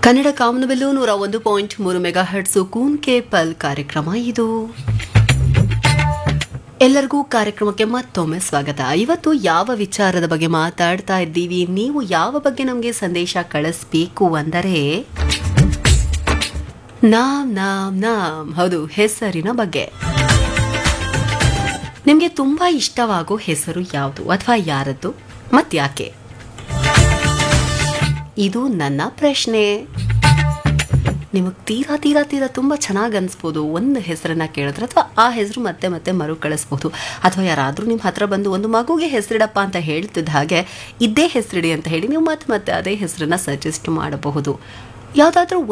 ಕನ್ನಡ ಕಾಮನಬಿಲ್ಲು 101.3 mega hertz ಕೂನ್ K ಪಲ್ ಕಾರ್ಯಕ್ರಮ ಇದು. ಎಲ್ಲರಿಗೂ ಕಾರ್ಯಕ್ರಮಕ್ಕೆ ಮತ್ತೊಮ್ಮೆ ಸ್ವಾಗತ. ಇವತ್ತು ಯಾವ ವಿಚಾರದ ಬಗ್ಗೆ ಮಾತಾಡ್ತಾ ಇದ್ದೀವಿ, ನೀವು ಯಾವ ಬಗ್ಗೆ ನಮಗೆ ಸಂದೇಶ ಕಳಿಸ್ಬೇಕು ಅಂದರೆ ನಾಮ್ ಹೌದು, ಹೆಸರಿನ ಬಗ್ಗೆ. ನಿಮಗೆ ತುಂಬಾ ಇಷ್ಟವಾಗೋ ಹೆಸರು ಯಾವುದು ಅಥವಾ ಯಾರದ್ದು ಮತ್ಯಾಕೆ? ಇದು ನನ್ನ ಪ್ರಶ್ನೆ. ನಿಮಗೆ ತೀರಾ ತುಂಬ ಚೆನ್ನಾಗಿ ಅನಿಸ್ಬೋದು ಒಂದು ಹೆಸರನ್ನ ಕೇಳಿದ್ರೆ, ಅಥವಾ ಆ ಹೆಸರು ಮತ್ತೆ ಮತ್ತೆ ಮರುಕಳಿಸ್ಬೋದು. ಅಥವಾ ಯಾರಾದರೂ ನಿಮ್ಮ ಹತ್ರ ಬಂದು ಒಂದು ಮಗುಗೆ ಹೆಸರಿಡಪ್ಪ ಅಂತ ಹೇಳ್ತಿದ್ದ ಹಾಗೆ ಇದೇ ಹೆಸರಿಡಿ ಅಂತ ಹೇಳಿ ನೀವು ಮತ್ತೆ ಮತ್ತೆ ಅದೇ ಹೆಸರನ್ನ ಸಜೆಸ್ಟ್ ಮಾಡಬಹುದು. ಯಾವುದಾದ್ರೂ